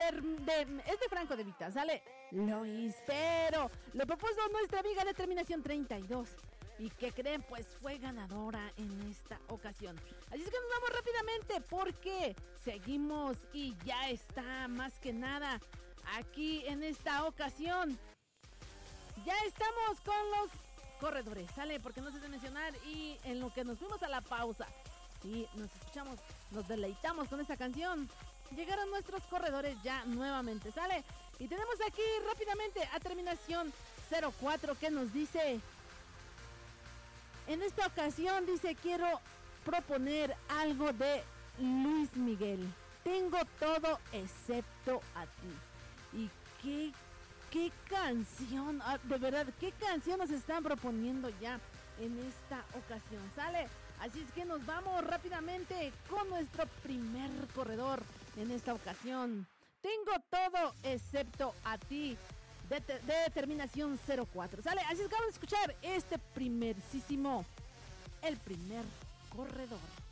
es de Franco de Vita, ¿sale? Lo espero. Lo propuso nuestra amiga de terminación 32. ¿Y qué creen? Pues fue ganadora en esta ocasión. Así es que nos vamos rápidamente porque seguimos y ya está más que nada aquí en esta ocasión. Ya estamos con los corredores, ¿sale? Porque no se debe mencionar y en lo que nos fuimos a la pausa y nos escuchamos, nos deleitamos con esta canción. Llegaron nuestros corredores ya nuevamente, ¿sale? Y tenemos aquí rápidamente a terminación 04 que nos dice... En esta ocasión dice, quiero proponer algo de Luis Miguel. Tengo todo excepto a ti. ¿Y qué canción? De verdad, ¿qué canción nos están proponiendo ya en esta ocasión? ¿Sale? Así es que nos vamos rápidamente con nuestro primer corredor en esta ocasión. Tengo todo excepto a ti. De terminación 04, ¿sale? Así es que vamos a escuchar el primer corredor.